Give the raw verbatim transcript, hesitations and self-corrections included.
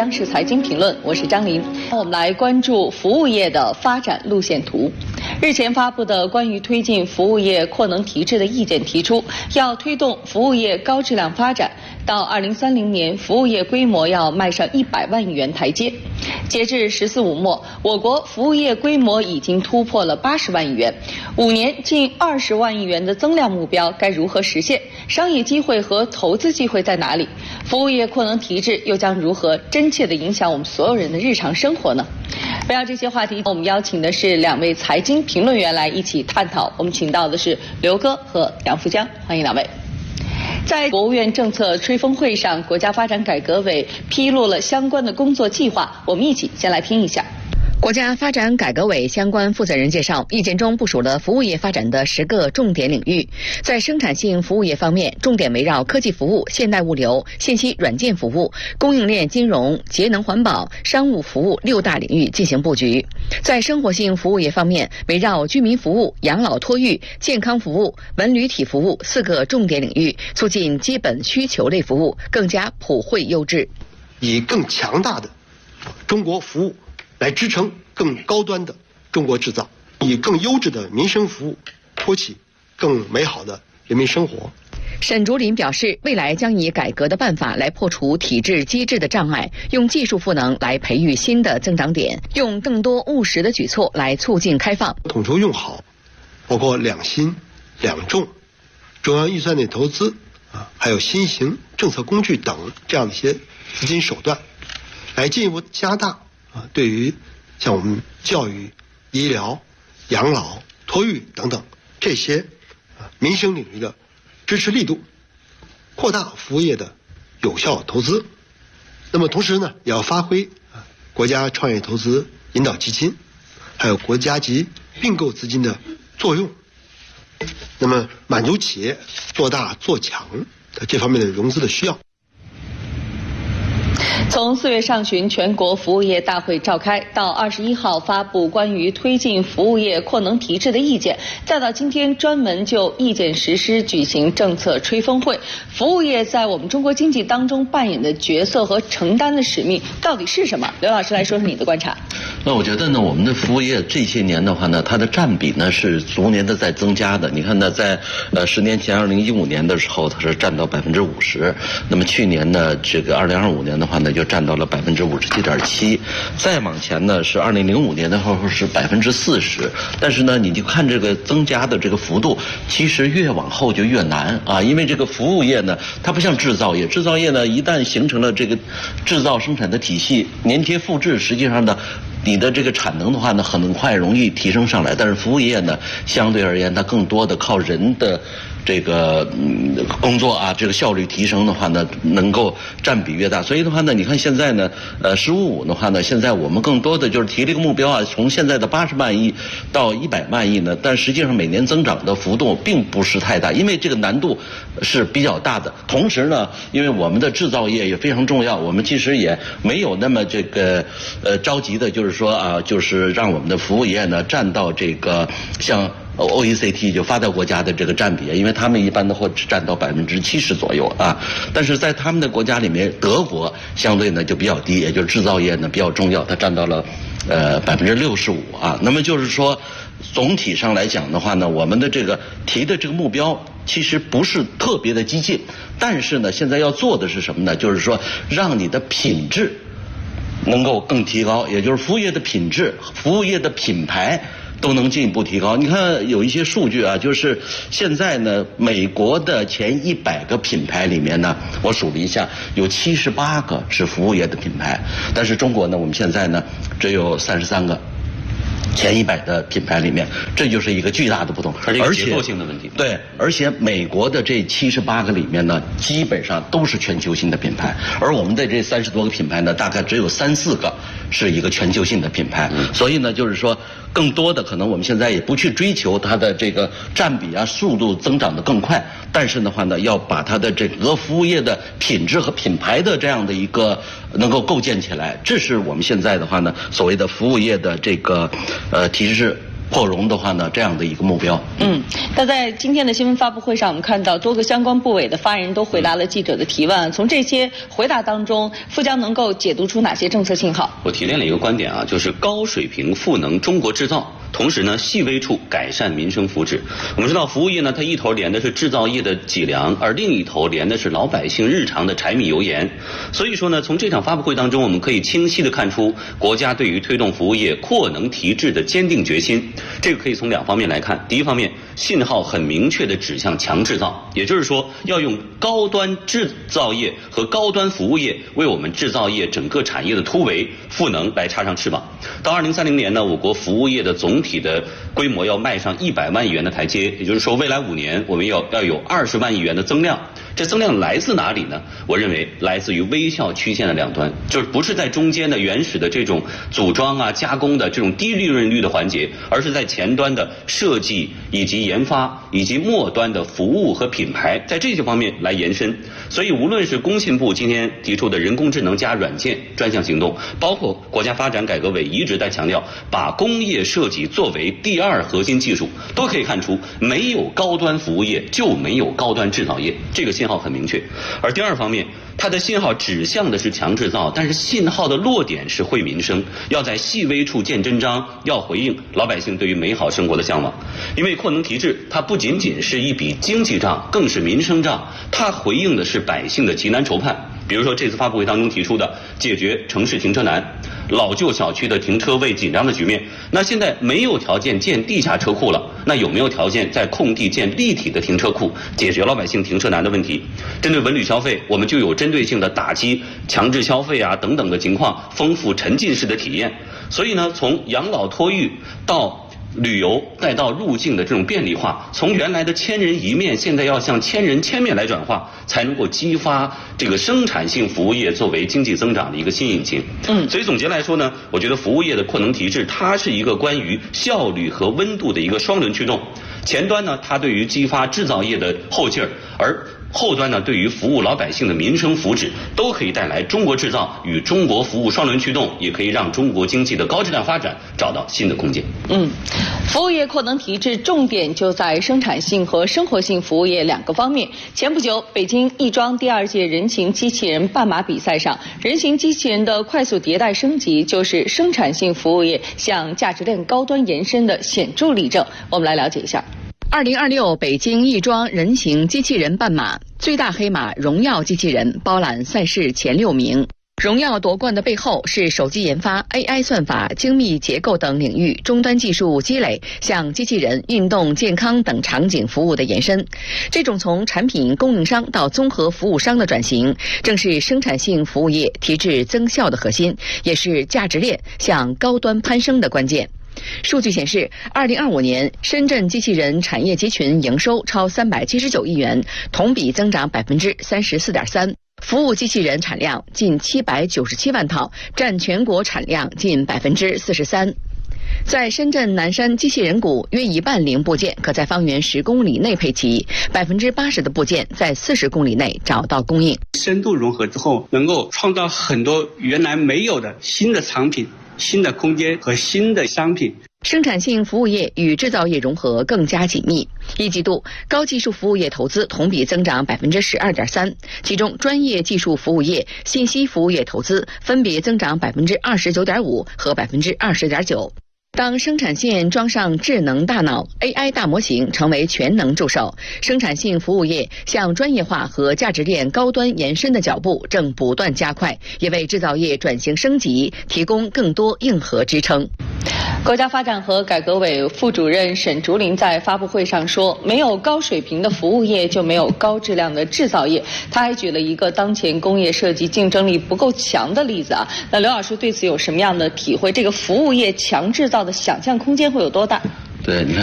央视财经评论，我是张琳。我们来关注服务业的发展路线图。日前发布的关于推进服务业扩能提质的意见提出，要推动服务业高质量发展，到二零三零年，服务业规模要迈上一百万亿元台阶。截至“十四五”末，我国服务业规模已经突破了八十万亿元，五年近二十万亿元的增量目标该如何实现？商业机会和投资机会在哪里？服务业扩能提质又将如何真切地影响我们所有人的日常生活呢？围绕这些话题，我们邀请的是两位财经评论员来一起探讨。我们请到的是刘哥和杨富江，欢迎两位。在国务院政策吹风会上，国家发展改革委披露了相关的工作计划，我们一起先来听一下。国家发展改革委相关负责人介绍，意见中部署了服务业发展的十个重点领域。在生产性服务业方面，重点围绕科技服务、现代物流、信息软件服务、供应链金融、节能环保、商务服务六大领域进行布局。在生活性服务业方面，围绕居民服务、养老托育、健康服务、文旅体服务四个重点领域，促进基本需求类服务更加普惠优质， 以更强大的中国服务来支撑更高端的中国制造，以更优质的民生服务托起更美好的人民生活。 沈竹林表示，未来将以改革的办法来破除体制机制的障碍，用技术赋能来培育新的增长点，用更多务实的举措来促进开放。 统筹用好包括两新两重、中央预算内投资啊，还有新型政策工具等这样的一些资金手段，来进一步加大啊对于像我们教育、医疗、养老、托育等等这些啊民生领域的支持力度，扩大服务业的有效投资。那么同时呢，也要发挥啊国家创业投资引导基金，还有国家级并购资金的作用。那么满足企业做大做强的这方面的融资的需要。 从四月上旬全国服务业大会召开，到二十一号发布关于推进服务业扩能提质的意见，再到今天专门就意见实施举行政策吹风会，服务业在我们中国经济当中扮演的角色和承担的使命到底是什么？刘老师来说说你的观察。 那我觉得呢，我们的服务业这些年的话呢，它的占比呢是逐年的在增加的。你看呢，在呃十年前，二零一五年的时候，它是占到百分之五十。那么去年呢，这个二零二五年的话呢，就占到了百分之五十七点七。再往前呢，是二零零五年的时候是百分之四十。但是呢，你就看这个增加的这个幅度，其实越往后就越难啊，因为这个服务业呢，它不像制造业，制造业呢一旦形成了这个制造生产的体系，粘贴复制，实际上呢。你的这个产能的话呢，很快容易提升上来，但是服务业呢，相对而言，它更多的靠人的这个嗯工作啊，这个效率提升的话呢，能够占比越大。所以的话呢，你看现在呢，呃，十五五的话呢，现在我们更多的就是提这个目标啊，从现在的八十万亿到一百万亿呢，但实际上每年增长的幅度并不是太大，因为这个难度是比较大的。同时呢，因为我们的制造业也非常重要，我们其实也没有那么这个呃着急的，就是说啊，就是让我们的服务业呢占到这个像O E C D 就发达国家的这个占比，因为他们一般的话只占到百分之七十左右啊。但是在他们的国家里面，德国相对呢就比较低，也就是制造业呢比较重要，它占到了呃百分之六十五啊。那么就是说，总体上来讲的话呢，我们的这个提的这个目标其实不是特别的激进，但是呢，现在要做的是什么呢？就是说让你的品质能够更提高，也就是服务业的品质、服务业的品牌都能进一步提高。你看有一些数据啊，就是现在呢，美国的前一百个品牌里面呢，我数了一下，有七十八个是服务业的品牌，但是中国呢，我们现在呢只有三十三个。前一百的品牌里面，这就是一个巨大的不同， 而且结构性的问题。 对，而且美国的这七十八个里面呢，基本上都是全球性的品牌，而我们的这三十多个品牌呢，大概只有三四个是一个全球性的品牌。嗯、所以呢，就是说，更多的可能我们现在也不去追求它的这个占比啊，速度增长的更快，但是的话呢，要把它的整个服务业的品质和品牌的这样的一个能够构建起来，这是我们现在的话呢，所谓的服务业的这个。呃，提质破荣的话呢，这样的一个目标。 嗯，那在今天的新闻发布会上，我们看到多个相关部委的发言人都回答了记者的提问。从这些回答当中，富江能够解读出哪些政策信号？ 我提炼了一个观点啊，就是高水平赋能中国制造。同时呢，细微处改善民生福祉。我们知道，服务业呢，它一头连的是制造业的脊梁，而另一头连的是老百姓日常的柴米油盐。所以说呢，从这场发布会当中，我们可以清晰地看出国家对于推动服务业扩能提质的坚定决心。这个可以从两方面来看。第一方面，信号很明确地指向强制造，也就是说，要用高端制造业和高端服务业为我们制造业整个产业的突围赋能来插上翅膀。到二零三零年呢，我国服务业的总体的规模要迈上一百万亿元的台阶，也就是说，未来五年我们要要有二十万亿元的增量。这增量来自哪里呢？我认为来自于微笑曲线的两端，就是不是在中间的原始的这种组装啊、加工的这种低利润率的环节，而是在前端的设计以及研发以及末端的服务和品牌，在这些方面来延伸。所以，无论是工信部今天提出的人工智能加软件专项行动，包括国家发展改革委一直在强调把工业设计作为第二核心技术，都可以看出，没有高端服务业就没有高端制造业，这个信号很明确。而第二方面，它的信号指向的是强制造，但是信号的落点是惠民生，要在细微处见真章，要回应老百姓对于美好生活的向往。因为扩能提质，它不仅仅是一笔经济账，更是民生账，它回应的是百姓的急难愁盼。比如说这次发布会当中提出的解决城市停车难、老旧小区的停车位紧张的局面，那现在没有条件建地下车库了，那有没有条件在空地建立体的停车库，解决老百姓停车难的问题？针对文旅消费，我们就有针对性的打击强制消费啊等等的情况，丰富沉浸式的体验。所以呢，从养老托育到旅游再到入境的这种便利化，从原来的千人一面，现在要向千人千面来转化，才能够激发这个生产性服务业作为经济增长的一个新引擎。嗯，所以总结来说呢，我觉得服务业的扩能提质，它是一个关于效率和温度的一个双轮驱动。前端呢，它对于激发制造业的后劲儿，而后端呢，对于服务老百姓的民生福祉，都可以带来中国制造与中国服务双轮驱动，也可以让中国经济的高质量发展找到新的空间。 嗯，服务业扩能提质重点就在生产性和生活性服务业两个方面。前不久，北京亦庄第二届人形机器人半马比赛上，人形机器人的快速迭代升级，就是生产性服务业向价值链高端延伸的显著例证。我们来了解一下。二零二六北京亦庄人形机器人半马，最大黑马荣耀机器人包揽赛事前六名。荣耀夺冠的背后是手机研发、A I 算法、精密结构等领域终端技术积累向机器人、运动、健康等场景服务的延伸。这种从产品供应商到综合服务商的转型，正是生产性服务业提质增效的核心，也是价值链向高端攀升的关键。数据显示，二零二五年深圳机器人产业集群营收超三百七十九亿元，同比增长百分之三十四点三。服务机器人产量近七百九十七万套，占全国产量近百分之四十三。在深圳南山机器人谷，约一半零部件可在方圆十公里内配齐，百分之八十的部件在四十公里内找到供应。 深度融合之后，能够创造很多原来没有的新的产品、新的空间和新的商品。 生产性服务业与制造业融合更加紧密。一季度，高技术服务业投资同比增长百分之十二点三，其中专业技术服务业、信息服务业投资分别增长百分之二十九点五和百分之二十点九。当生产线装上智能大脑 A I 大模型，成为全能助手，生产性服务业向专业化和价值链高端延伸的脚步正不断加快，也为制造业转型升级提供更多硬核支撑。国家发展和改革委副主任沈竹林在发布会上说，没有高水平的服务业，就没有高质量的制造业。他还举了一个当前工业设计竞争力不够强的例子啊。那刘老师对此有什么样的体会？这个服务业强制造的想象空间会有多大？ 对，你看。